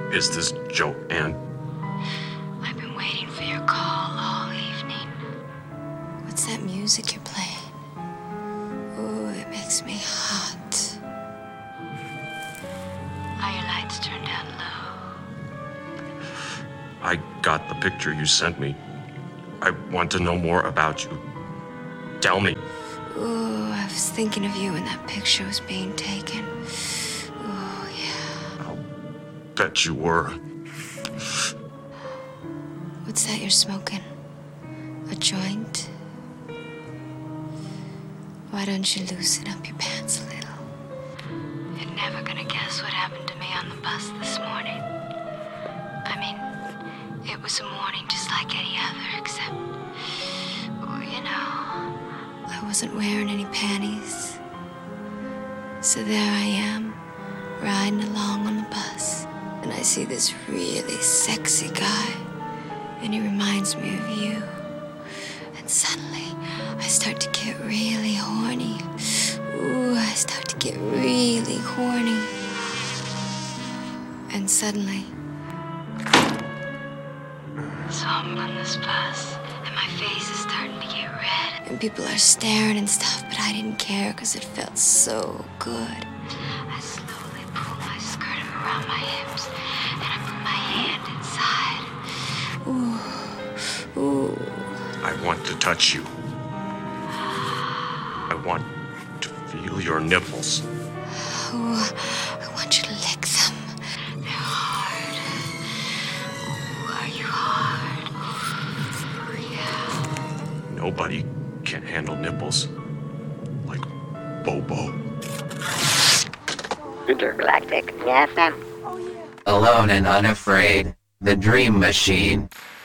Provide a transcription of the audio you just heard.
Is this Joanne? I've been waiting for your call all evening. What's that music you're playing? Ooh, it makes me hot. Are your lights turned down low? I got the picture you sent me. I want to know more about you. Tell me. Ooh, I was thinking of you when that picture was being taken. Ooh, yeah. I'll bet you were. What's that you're smoking? A joint? Why don't you loosen up your pants a little? You're never gonna guess what happened to me on the bus this morning. I mean, it was a morning just like any other, except, you know, I wasn't wearing any panties. So there I am, riding along on the bus, and I see this really sexy guy, and he reminds me of you. And suddenly, I start to get really horny. Ooh, I start to get really horny. And suddenly, so I'm on this bus, and my face is starting to get red, and people are staring and stuff, but I didn't care because it felt so good. I slowly pull my skirt around my hips, and I put my hand inside. Ooh, ooh. I want to touch you. I want to feel your nipples. Ooh, I want you to lick them. They're hard. Ooh, are you hard? Ooh, yeah. Nobody can handle nipples like Bobo. Intergalactic FM. Alone and unafraid, the dream machine.